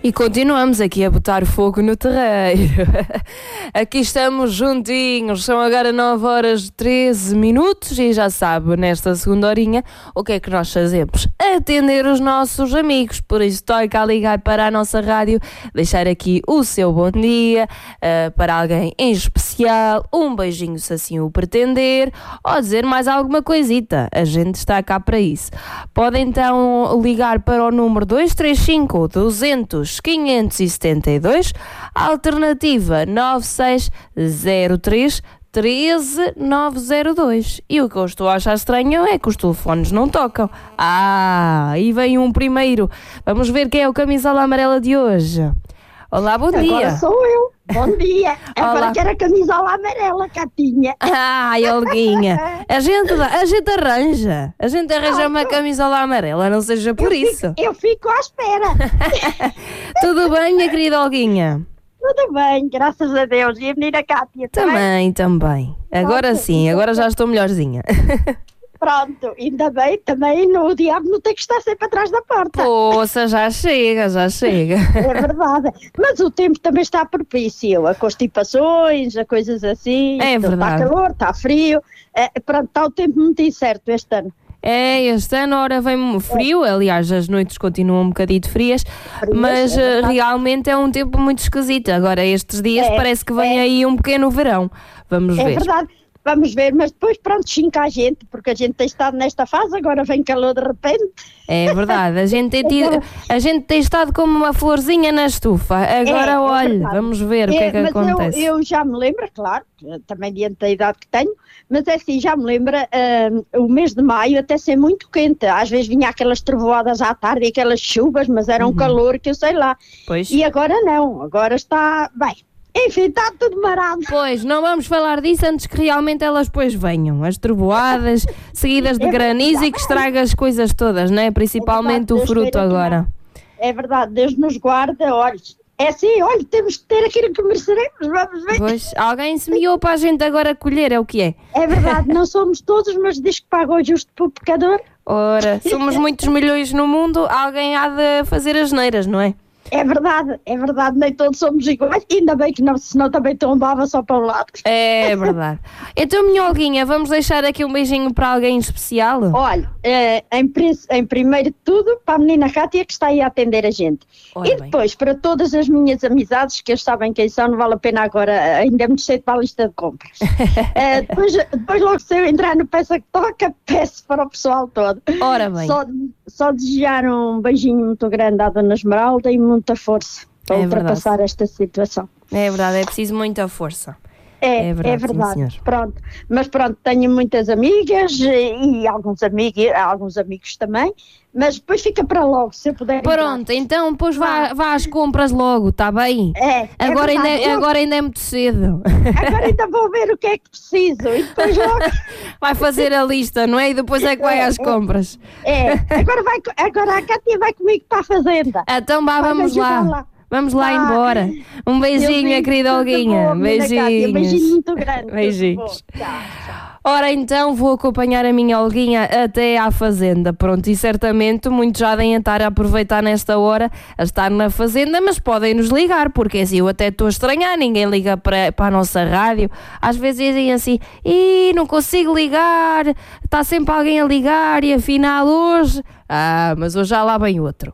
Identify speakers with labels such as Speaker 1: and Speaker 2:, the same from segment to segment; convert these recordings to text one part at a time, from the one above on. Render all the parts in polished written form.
Speaker 1: E continuamos aqui a botar fogo no terreiro. Aqui estamos juntinhos, são agora 9h13 e já sabe, nesta segunda horinha, o que é que nós fazemos? Atender os nossos amigos, por isso toca a ligar para a nossa rádio, deixar aqui o seu bom dia, para alguém em especial, um beijinho se assim o pretender, ou dizer mais alguma coisita, a gente está cá para isso. Pode então ligar para o número 235 200 572, alternativa 9603 13902. E o que eu estou a achar estranho é que os telefones não tocam. E vem um primeiro. Vamos ver quem é o camisola amarela de hoje. Olá, bom dia.
Speaker 2: Agora sou eu. Bom dia. Agora
Speaker 1: Olá.
Speaker 2: quero a camisola amarela, Catinha.
Speaker 1: Olguinha. A gente arranja. A gente arranja uma camisola amarela, não seja por isso.
Speaker 2: Eu fico à espera.
Speaker 1: Tudo bem, minha querida Olguinha?
Speaker 2: Tudo bem, graças a Deus. E a menina Cátia
Speaker 1: Também. Agora sim, agora já estou melhorzinha.
Speaker 2: Pronto, ainda bem, também o diabo não tem que estar sempre atrás da porta.
Speaker 1: Poça, já chega.
Speaker 2: É verdade. Mas o tempo também está propício a constipações, a coisas assim.
Speaker 1: É verdade.
Speaker 2: Está calor, está frio. Pronto, está o tempo muito incerto este ano.
Speaker 1: Este ano, ora, vem frio, aliás, as noites continuam um bocadinho frias, mas realmente é um tempo muito esquisito. Agora, estes dias parece que vem aí um pequeno verão. Vamos ver.
Speaker 2: É verdade. Vamos ver, mas depois pronto, chinca a gente, porque a gente tem estado nesta fase, agora vem calor de repente.
Speaker 1: É verdade, a gente tem estado como uma florzinha na estufa. Agora, olha, vamos ver o que é que acontece.
Speaker 2: Eu já me lembro, claro, também diante da idade que tenho, mas é assim, já me lembro, o mês de maio até ser muito quente. Às vezes vinha aquelas trovoadas à tarde e aquelas chuvas, mas era um calor que eu sei lá.
Speaker 1: Pois.
Speaker 2: E agora não, agora está, bem... Enfim, está tudo marado.
Speaker 1: Pois, não vamos falar disso antes que realmente elas depois venham. As trovoadas, seguidas de granizo e que estraga as coisas todas, não é? Principalmente o fruto agora.
Speaker 2: É verdade, Deus nos guarda, olha. É assim, olha, temos que ter aquilo que mereceremos, vamos ver.
Speaker 1: Pois, alguém semeou para a gente agora colher, é o que é.
Speaker 2: É verdade, não somos todos, mas diz que paga o justo para o pecador.
Speaker 1: Ora, somos muitos milhões no mundo, alguém há de fazer as neiras, não é?
Speaker 2: É verdade, nem todos somos iguais, ainda bem que não, senão também tombava só para um lado.
Speaker 1: É verdade. Então, minha Olguinha, vamos deixar aqui um beijinho para alguém especial?
Speaker 2: Olha, em primeiro de tudo, para a menina Cátia que está aí a atender a gente.
Speaker 1: Ora
Speaker 2: e depois, para todas as minhas amizades, que eles sabem quem são, não vale a pena agora, ainda é muito cedo para a lista de compras. Depois logo se eu entrar no Peça que Toca, peço para o pessoal todo.
Speaker 1: Ora bem.
Speaker 2: Só desejar um beijinho muito grande à Dona Esmeralda e muita força para ultrapassar esta situação.
Speaker 1: É verdade, é preciso muita força.
Speaker 2: É verdade,
Speaker 1: sim,
Speaker 2: pronto. Mas pronto, tenho muitas amigas e alguns amigos também, mas depois fica para logo, se eu puder.
Speaker 1: Pronto, então depois vá às compras logo, está bem? Agora ainda é muito cedo.
Speaker 2: Agora ainda vou ver o que é que preciso e depois logo...
Speaker 1: Vai fazer a lista, não é? E depois é que vai às compras.
Speaker 2: Agora a Cátia vai comigo para a fazenda.
Speaker 1: Então vamos lá. Vamos lá embora. Um beijinho, minha querida Olguinha. Beijinhos.
Speaker 2: Beijinho muito grande.
Speaker 1: Beijinhos.
Speaker 2: Tchau.
Speaker 1: Ora, então vou acompanhar a minha Olguinha até à fazenda. Pronto, e certamente muitos já devem estar a aproveitar nesta hora a estar na fazenda, mas podem nos ligar, porque assim eu até estou a estranhar, ninguém liga para a nossa rádio. Às vezes dizem assim, não consigo ligar, está sempre alguém a ligar e afinal hoje... mas hoje já lá vem outro.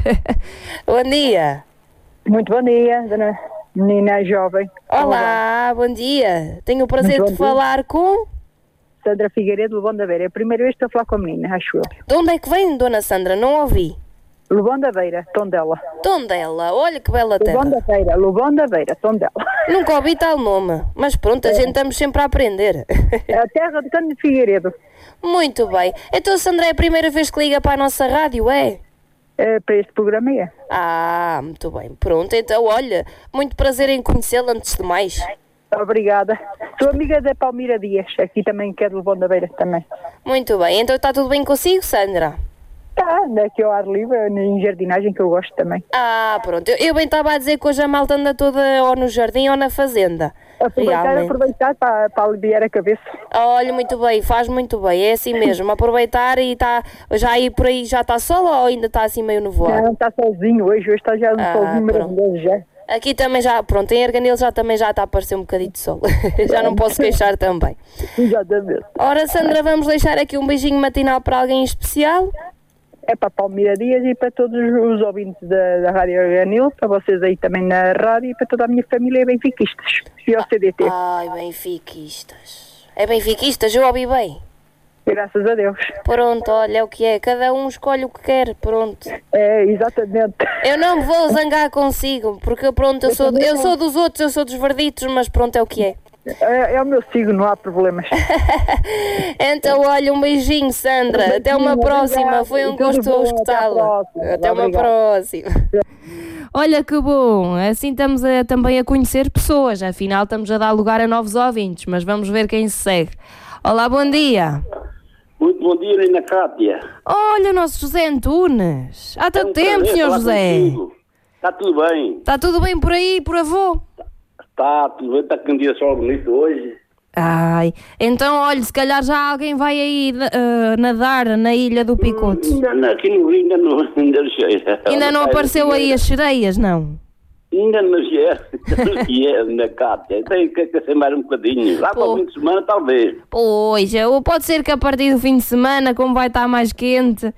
Speaker 1: Bom dia.
Speaker 3: Muito bom dia, dona menina jovem.
Speaker 1: Olá, bom dia. Tenho o prazer de falar com...
Speaker 3: Sandra Figueiredo, Lobão da Beira. É a primeira vez que estou a falar com a menina, acho eu.
Speaker 1: De onde é que vem, dona Sandra? Não ouvi.
Speaker 3: Lobão da Beira, Tondela.
Speaker 1: Tondela, olha que bela terra.
Speaker 3: Lobão da Beira, Tondela.
Speaker 1: Nunca ouvi tal nome, mas pronto, a gente estamos sempre a aprender.
Speaker 3: É a terra de Cândido Figueiredo.
Speaker 1: Muito bem. Então, Sandra, é a primeira vez que liga para a nossa rádio, é?
Speaker 3: Para este programa é.
Speaker 1: Muito bem. Pronto, então, olha, muito prazer em conhecê-la antes de mais.
Speaker 3: Obrigada. Sou amiga da Palmira Dias, aqui também, que é do Lobão da Beira também.
Speaker 1: Muito bem. Então está tudo bem consigo, Sandra?
Speaker 3: Está, aqui ao ar livre, em jardinagem, que eu gosto também.
Speaker 1: Pronto. Eu bem estava a dizer que hoje a malta anda toda ou no jardim ou na fazenda. Realmente.
Speaker 3: Aproveitar para aliviar a cabeça.
Speaker 1: Olha, muito bem, faz muito bem, é assim mesmo, aproveitar e está, já aí por aí já está sol ou ainda está assim meio nevoado?
Speaker 3: Não, está solzinho hoje está já um solzinho
Speaker 1: pronto.
Speaker 3: maravilhoso já.
Speaker 1: Aqui também já, pronto, em Arganil também já está a aparecer um bocadinho de sol, já não posso queixar também.
Speaker 3: Exatamente.
Speaker 1: Ora, Sandra, vamos deixar aqui um beijinho matinal para alguém em especial?
Speaker 3: É para a Palmira Dias e para todos os ouvintes da Rádio Arganil, para vocês aí também na rádio e para toda a minha família benfiquistas e ao CDT.
Speaker 1: Ai, benfiquistas. É benfiquistas, eu ouvi bem.
Speaker 3: Graças a Deus.
Speaker 1: Pronto, olha, é o que é, cada um escolhe o que quer, pronto.
Speaker 3: É, exatamente.
Speaker 1: Eu não me vou zangar consigo, porque pronto, eu sou dos outros, eu sou dos verditos, mas pronto, é o que é.
Speaker 3: É o meu signo, não há problemas.
Speaker 1: Então, olha, um beijinho, Sandra. Até uma próxima. Foi um gosto escutá-la. Até uma próxima. Olha que bom, assim estamos também a conhecer pessoas. Afinal, estamos a dar lugar a novos ouvintes, mas vamos ver quem se segue. Olá, bom dia.
Speaker 4: Muito bom dia, Ana Cátia.
Speaker 1: Olha o nosso José Antunes. Há tanto tempo, Sr. José.
Speaker 4: Está tudo bem.
Speaker 1: Está tudo bem por aí, por avô?
Speaker 4: Está tudo bem, está com um dia só bonito hoje.
Speaker 1: Ai, então olha, se calhar já alguém vai aí nadar na Ilha do Picote.
Speaker 4: Aqui no Rio ainda não chega.
Speaker 1: Ainda não apareceu aí as sereias, não?
Speaker 4: Ainda não chega, Ana Cátia. Tem que ser mais um bocadinho. Lá para o fim de semana, talvez.
Speaker 1: Pois, pode ser que a partir do fim de semana, como vai estar mais quente,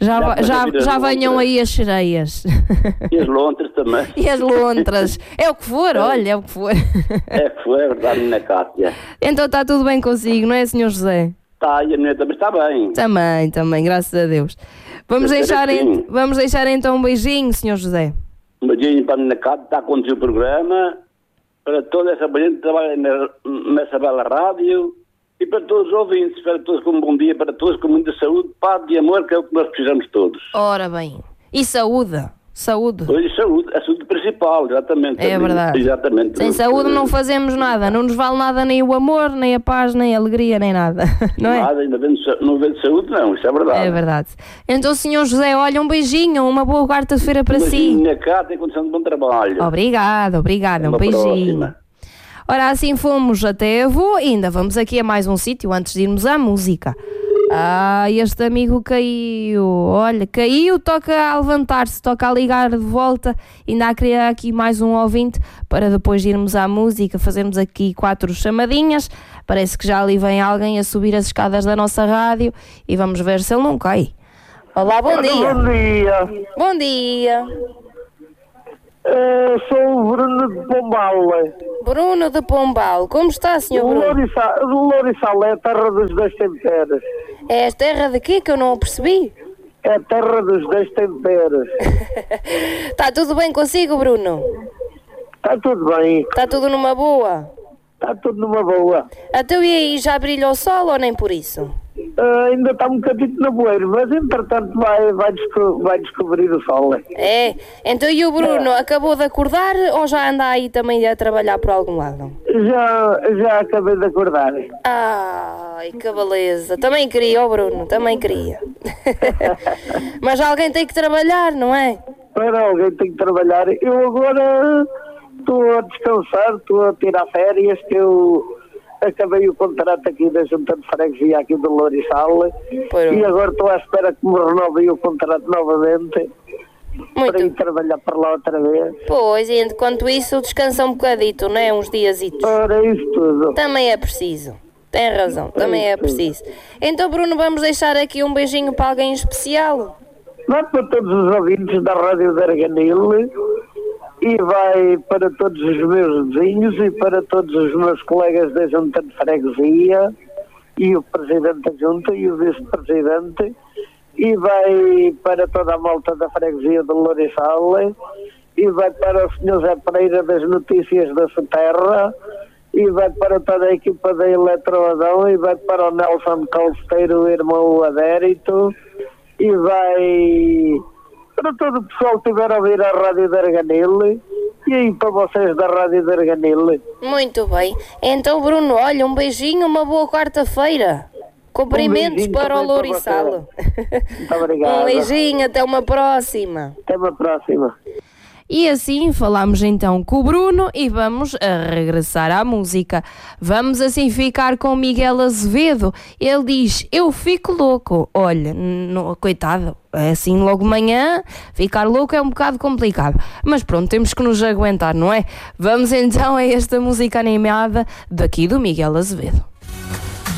Speaker 1: já venham aí as sereias.
Speaker 4: E as lontras também.
Speaker 1: E as lontras. É o que for, olha, é o que for.
Speaker 4: É que foi, é verdade, Ana Cátia.
Speaker 1: Então está tudo bem consigo, não é, Sr. José?
Speaker 4: Está, e a minha também está bem.
Speaker 1: Também, graças a Deus. Vamos deixar então um beijinho, Sr. José.
Speaker 4: Um beijinho para a Ana Cátia, está a conduzir o programa, para toda essa gente que trabalha nessa bela rádio. E para todos os ouvintes, para todos com um bom dia, para todos com muita saúde, paz e amor, que é o que nós precisamos todos.
Speaker 1: Ora bem, e saúde?
Speaker 4: Pois, saúde, a saúde principal, exatamente.
Speaker 1: É verdade.
Speaker 4: Exatamente.
Speaker 1: Sem saúde não fazemos nada, não nos vale nada nem o amor, nem a paz, nem a alegria, nem nada, não é?
Speaker 4: Nada, ainda não vem de saúde não, isso é verdade.
Speaker 1: É verdade. Então, Sr. José, olha, um beijinho, uma boa quarta-feira para si.
Speaker 4: Minha casa tem condição de bom trabalho.
Speaker 1: Obrigada, um beijinho. Próxima. Ora, assim fomos até Avô e ainda vamos aqui a mais um sítio antes de irmos à música. Este amigo caiu, olha, caiu, toca a levantar-se, toca a ligar de volta, ainda há criar aqui mais um ouvinte para depois irmos à música, fazermos aqui 4 chamadinhas, parece que já ali vem alguém a subir as escadas da nossa rádio e vamos ver se ele não cai. Olá, bom dia.
Speaker 5: Bom dia.
Speaker 1: Bom dia.
Speaker 5: Sou o Bruno de Pombal.
Speaker 1: Bruno de Pombal, como está, Sr. Bruno?
Speaker 5: Lourissal é a terra dos 2 temperos.
Speaker 1: É a terra de quê que eu não percebi?
Speaker 5: É a terra dos 2 temperos.
Speaker 1: Está tudo bem consigo, Bruno?
Speaker 5: Está tudo bem.
Speaker 1: Está tudo numa boa?
Speaker 5: Está tudo numa boa.
Speaker 1: Então e aí, já brilha o sol ou nem por isso?
Speaker 5: Ainda está um bocadinho na boeira, mas entretanto vai descobrir o sol.
Speaker 1: É? Então e o Bruno, acabou de acordar ou já anda aí também a trabalhar por algum lado?
Speaker 5: Já acabei de acordar.
Speaker 1: Ai, que beleza. Também queria, Bruno, também queria. Mas alguém tem que trabalhar, não é?
Speaker 5: Para alguém tem que trabalhar. Eu agora estou a descansar, estou a tirar férias, que eu acabei o contrato aqui da Junta de Freguesia aqui do Lourissal e agora estou à espera que me renovem o contrato novamente para ir trabalhar para lá outra vez.
Speaker 1: Pois, e enquanto isso descansa um bocadito, não é? Uns diazitos.
Speaker 5: Ora, isso tudo.
Speaker 1: Também é preciso. Tem razão, também é preciso. Então, Bruno, vamos deixar aqui um beijinho para alguém especial?
Speaker 5: Vai para todos os ouvintes da Rádio de Arganil e vai para todos os meus vizinhos e para todos os meus colegas da Junta de Freguesia e o Presidente da Junta e o Vice-Presidente e vai para toda a malta da Freguesia de Lourissal e vai para o Sr. Zé Pereira das Notícias da Soterra e vai para toda a equipa da Eletroadão e vai para o Nelson Calsteiro, o irmão Adérito e vai para todo o pessoal que estiver a ouvir a Rádio de Arganil e aí para vocês da Rádio de Arganil.
Speaker 1: Muito bem. Então, Bruno, olha, um beijinho, uma boa quarta-feira. Cumprimentos para o Lourissal.
Speaker 5: Muito obrigado.
Speaker 1: Um beijinho, até uma próxima.
Speaker 5: Até uma próxima.
Speaker 1: E assim falamos então com o Bruno e vamos a regressar à música. Vamos assim ficar com o Miguel Azevedo. Ele diz: eu fico louco. Olha, coitado, assim logo de manhã ficar louco é um bocado complicado, mas pronto, temos que nos aguentar, não é? Vamos então a esta música animada daqui do Miguel Azevedo.